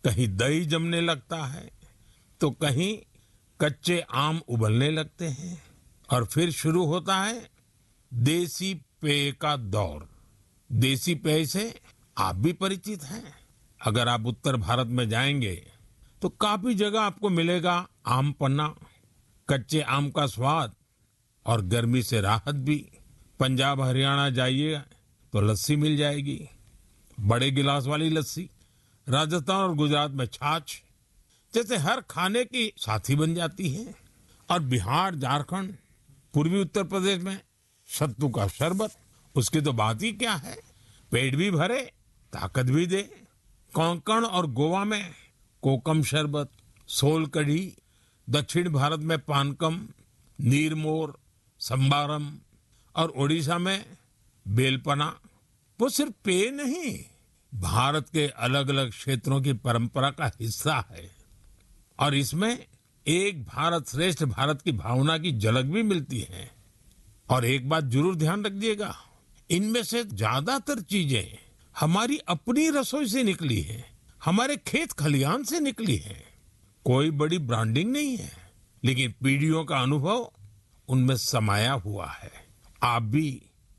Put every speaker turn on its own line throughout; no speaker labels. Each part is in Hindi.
कहीं दही जमने लगता है तो कहीं कच्चे आम उबलने लगते हैं और फिर शुरू होता है देसी पेय का दौर। देसी पेय से आप भी परिचित हैं। अगर आप उत्तर भारत में जाएंगे तो काफी जगह आपको मिलेगा आम पन्ना, कच्चे आम का स्वाद और गर्मी से राहत भी। पंजाब हरियाणा जाइए तो लस्सी मिल जाएगी, बड़े गिलास वाली लस्सी। राजस्थान और गुजरात में छाछ जैसे हर खाने की साथी बन जाती है। और बिहार, झारखंड, पूर्वी उत्तर प्रदेश में सत्तू का शरबत, उसकी तो बात ही क्या है। पेट भी भरे, ताकत भी दे। कोंकण और गोवा में कोकम शरबत, सोल कढ़ी, दक्षिण भारत में पानकम, नीरमोर, संबारम और ओडिशा में बेलपना। वो सिर्फ पेय नहीं, भारत के अलग अलग क्षेत्रों की परंपरा का हिस्सा है। और इसमें एक भारत श्रेष्ठ भारत की भावना की झलक भी मिलती है। और एक बात जरूर ध्यान रखिएगा, इनमें से ज्यादातर चीजें हमारी अपनी रसोई से निकली है, हमारे खेत खलियान से निकली है। कोई बड़ी ब्रांडिंग नहीं है, लेकिन पीढ़ियों का अनुभव उनमें समाया हुआ है। आप भी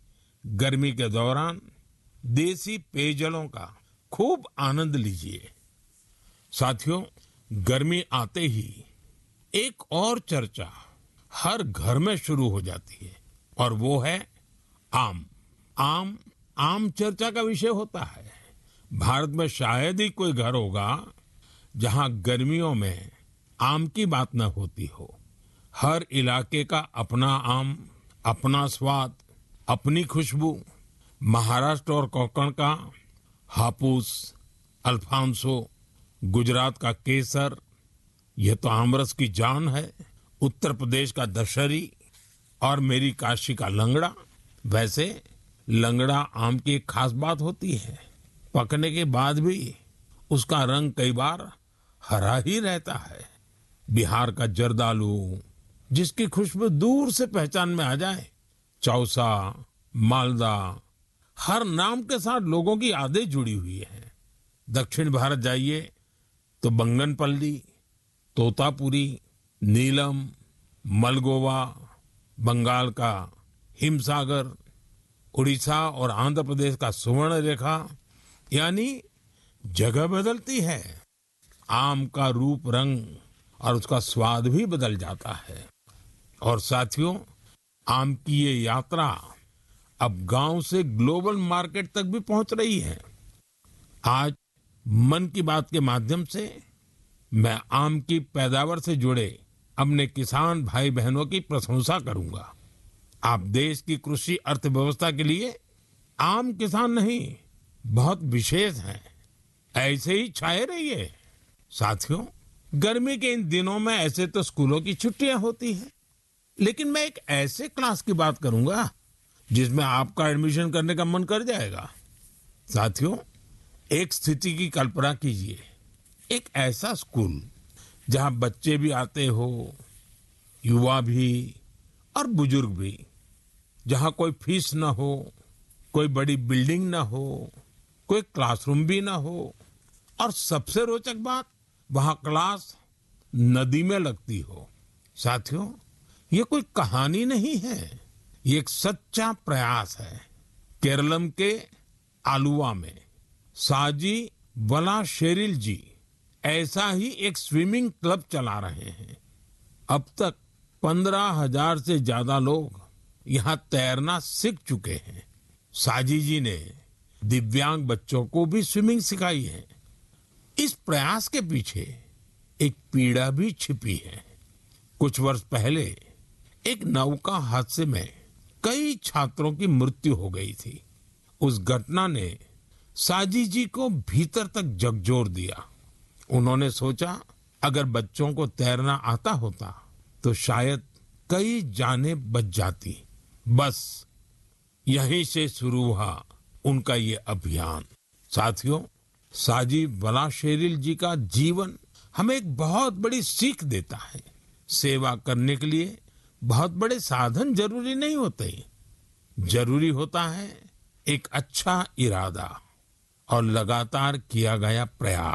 गर्मी के दौरान देसी पेयजलों का खूब आनंद लीजिए। साथियों, गर्मी आते ही एक और चर्चा हर घर में शुरू हो जाती है और वो है आम। आम आम चर्चा का विषय होता है। भारत में शायद ही कोई घर होगा जहां गर्मियों में आम की बात न होती हो। हर इलाके का अपना आम, अपना स्वाद, अपनी खुशबू। महाराष्ट्र और कोंकण का हापुस, अल्फांसो, गुजरात का केसर, यह तो आमरस की जान है। उत्तर प्रदेश का दशहरी और मेरी काशी का लंगड़ा। वैसे लंगड़ा आम की एक खास बात होती है, पकने के बाद भी उसका रंग कई बार हरा ही रहता है। बिहार का जर्दालू, जिसकी खुशबू दूर से पहचान में आ जाए। चौसा, मालदा, हर नाम के साथ लोगों की यादें जुड़ी हुई हैं। दक्षिण भारत जाइए तो बंगनपल्ली, तोतापुरी, नीलम, मलगोवा, बंगाल का हिमसागर, उड़ीसा और आंध्र प्रदेश का सुवर्ण रेखा, यानी जगह बदलती है, आम का रूप, रंग और उसका स्वाद भी बदल जाता है। और साथियों, आम की ये यात्रा अब गांव से ग्लोबल मार्केट तक भी पहुंच रही है। आज मन की बात के माध्यम से मैं आम की पैदावार से जुड़े अपने किसान भाई बहनों की प्रशंसा करूंगा। आप देश की कृषि अर्थव्यवस्था के लिए आम किसान नहीं, बहुत विशेष हैं। ऐसे ही छाए रहिए। साथियों, गर्मी के इन दिनों में ऐसे तो स्कूलों की छुट्टियां होती हैं, लेकिन मैं एक ऐसे क्लास की बात करूंगा जिसमें आपका एडमिशन करने का मन कर जाएगा। साथियों, एक स्थिति की कल्पना कीजिए, एक ऐसा स्कूल जहां बच्चे भी आते हो, युवा भी और बुजुर्ग भी, जहां कोई फीस ना हो, कोई बड़ी बिल्डिंग ना हो, कोई क्लासरूम भी ना हो, और सबसे रोचक बात, वहां क्लास नदी में लगती हो। साथियों, ये कोई कहानी नहीं है, ये एक सच्चा प्रयास है। केरलम के आलुवा में साजी वलाशेरिल जी ऐसा ही एक स्विमिंग क्लब चला रहे हैं। अब तक 15,000 से ज्यादा लोग यहाँ तैरना सीख चुके हैं। साजी जी ने दिव्यांग बच्चों को भी स्विमिंग सिखाई है। इस प्रयास के पीछे एक पीड़ा भी छिपी है। कुछ वर्ष पहले एक नौका हादसे में कई छात्रों की मृत्यु हो गई थी। उस घटना ने साजी जी को भीतर तक झकझोर दिया। उन्होंने सोचा, अगर बच्चों को तैरना आता होता तो शायद कई जानें बच जाती। बस यहीं से शुरू हुआ उनका ये अभियान। साथियों, साजी वलाशेरिल जी का जीवन हमें एक बहुत बड़ी सीख देता है। सेवा करने के लिए बहुत बड़े साधन जरूरी नहीं होते, जरूरी होता है एक अच्छा इरादा और लगातार किया गया प्रयास।